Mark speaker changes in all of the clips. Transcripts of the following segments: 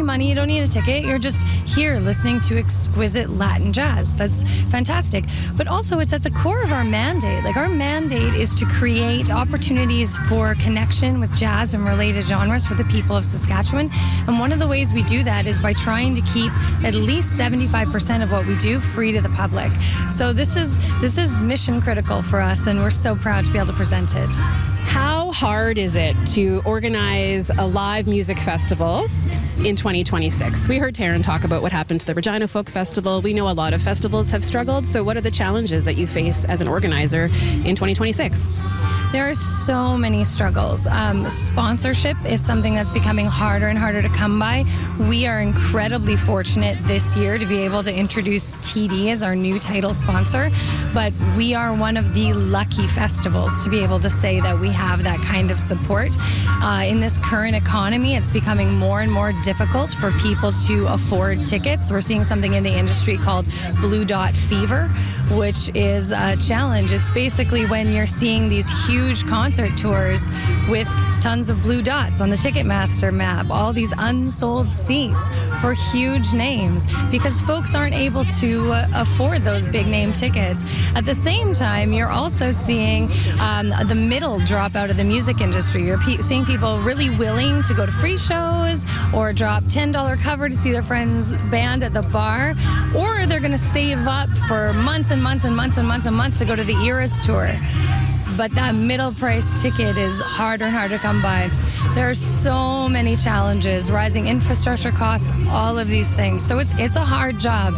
Speaker 1: money, you don't need a ticket. You're just here listening to exquisite Latin jazz. That's fantastic. But also, it's at the core of our mandate. Like, our mandate is to create opportunities for connection with jazz and related genres for the people of Saskatchewan. And one of the ways we do that is by trying to keep at least 75% of what we do free to the public. So this is mission critical for us, and we're so proud to be able to present it.
Speaker 2: How hard is it to organize a live music festival in 2026? We heard Taryn talk about what happened to the Regina Folk Festival. We know a lot of festivals have struggled. So what are the challenges that you face as an organizer in 2026?
Speaker 1: There are so many struggles. Sponsorship is something that's becoming harder and harder to come by. We are incredibly fortunate this year to be able to introduce TD as our new title sponsor, but we are one of the lucky festivals to be able to say that we have that kind of support. In this current economy, it's becoming more and more difficult for people to afford tickets. We're seeing something in the industry called Blue Dot Fever, which is a challenge. It's basically when you're seeing these huge concert tours with tons of blue dots on the Ticketmaster map, all these unsold seats for huge names because folks aren't able to afford those big name tickets. At the same time, you're also seeing the middle drop out of the music industry. You're seeing people really willing to go to free shows or drop $10 cover to see their friend's band at the bar, or they're going to save up for months and months and months and months and months to go to the Eras tour. But that middle price ticket is harder and harder to come by. There are so many challenges, rising infrastructure costs, all of these things. So it's a hard job.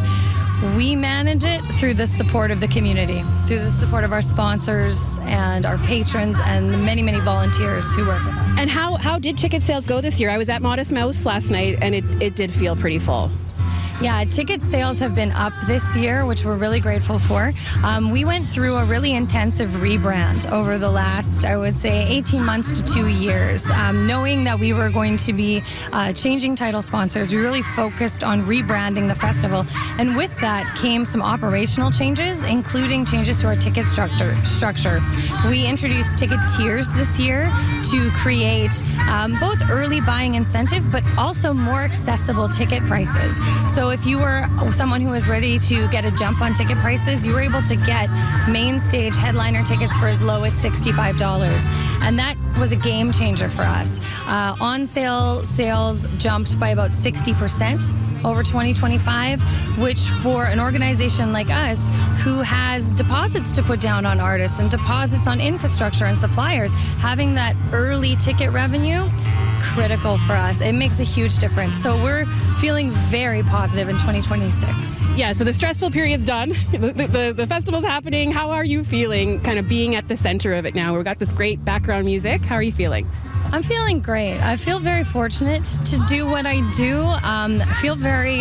Speaker 1: We manage it through the support of the community, through the support of our sponsors and our patrons and the many, many volunteers who work with us.
Speaker 2: And how did ticket sales go this year? I was at Modest Mouse last night, and it did feel pretty full.
Speaker 1: Yeah, ticket sales have been up this year, which we're really grateful for. We went through a really intensive rebrand over the last, I would say, 18 months to 2 years. Knowing that we were going to be changing title sponsors, we really focused on rebranding the festival. And with that came some operational changes, including changes to our ticket structure. We introduced ticket tiers this year to create both early buying incentive, but also more accessible ticket prices. So if you were someone who was ready to get a jump on ticket prices, you were able to get main stage headliner tickets for as low as $65. And that was a game changer for us. On sale sales jumped by about 60% over 2025, which for an organization like us who has deposits to put down on artists and deposits on infrastructure and suppliers, having that early ticket revenue, critical for us. It makes a huge difference. So we're feeling very positive in 2026.
Speaker 2: Yeah, so the stressful period's done. The festival's happening. How are you feeling kind of being at the center of it now? We've got this great background music. How are you feeling?
Speaker 1: I'm feeling great. I feel very fortunate to do what I do. I feel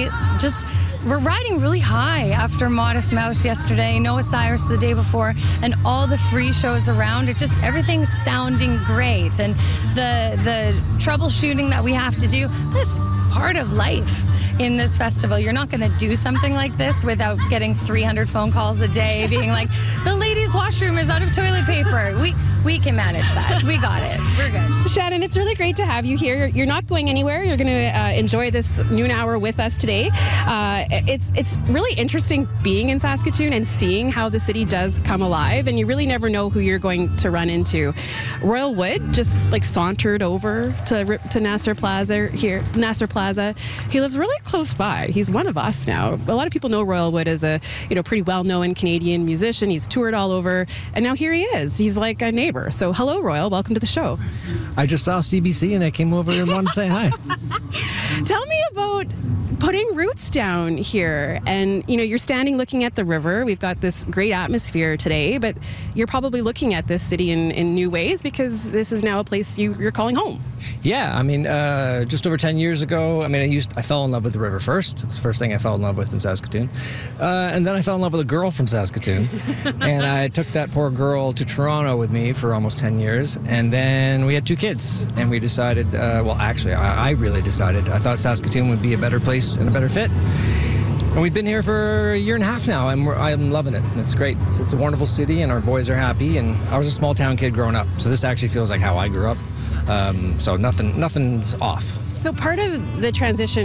Speaker 1: we're riding really high after Modest Mouse yesterday, Noah Cyrus the day before, and all the free shows around. Everything's sounding great. And the troubleshooting that we have to do, that's part of life in this festival. You're not going to do something like this without getting 300 phone calls a day being like, the ladies' washroom is out of toilet paper. We can manage that. We got it. We're good.
Speaker 2: Shannon, it's really great to have you here. You're not going anywhere. You're going to enjoy this noon hour with us today. It's really interesting being in Saskatoon and seeing how the city does come alive, and you really never know who you're going to run into. Royal Wood just sauntered over to Nasser Plaza here. Nasser Plaza. He lives really close by. He's one of us now. A lot of people know Royal Wood as a pretty well-known Canadian musician. He's toured all over, and now here he is. He's like a neighbor. So hello, Royal. Welcome to the show.
Speaker 3: I just saw CBC and I came over and wanted to say hi.
Speaker 2: Tell me about putting roots down here. And, you're standing looking at the river. We've got this great atmosphere today, but you're probably looking at this city in new ways because this is now a place you're calling home.
Speaker 3: Yeah, just over 10 years ago, I fell in love with the river first. It's the first thing I fell in love with in Saskatoon. And then I fell in love with a girl from Saskatoon. And I took that poor girl to Toronto with me for almost 10 years. And then we had 2 kids. And we decided, I really decided, I thought Saskatoon would be a better place and a better fit. And we've been here for a year and a half now, and I'm loving it. It's great. It's a wonderful city, and our boys are happy. And I was a small town kid growing up, so this actually feels like how I grew up. So nothing's off.
Speaker 2: So part of the transition